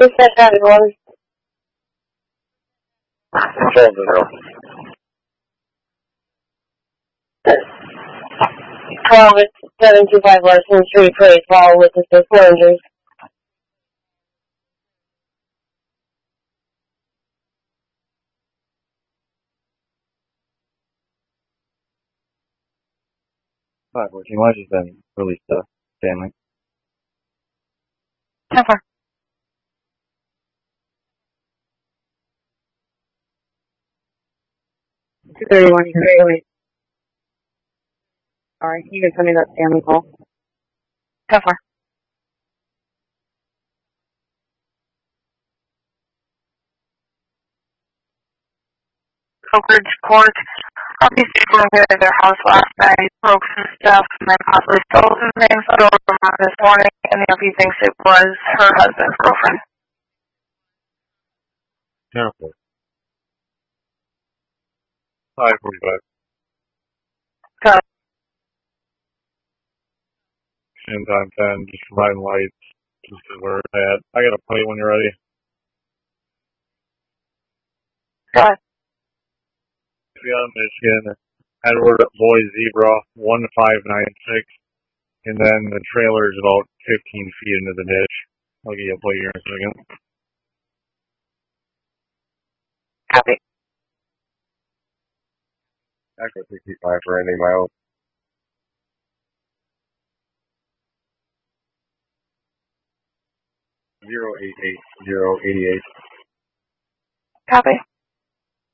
Who's that everyone? Control zero. 12 at 725 Larson Street, Praise Hall, with the injuries. Why has been released to family? 10-4. 231, you can very Alright, you can send me that family call. 10-4. Oak Ridge Court. These people were at their house last night, broke some stuff, and then possibly stole some things. I drove them out this morning, and the LP thinks it was her husband's girlfriend. Careful. 545. Go. And on 10, just providing lights, just where it's at. I got a plate when you're ready. Go ahead. Michigan, Edward Boy Zebra 1596, and then the trailer is about 15 feet into the ditch. I'll give you a plate here in a second. Copy. Echo 65 for ending miles. 088088. Copy.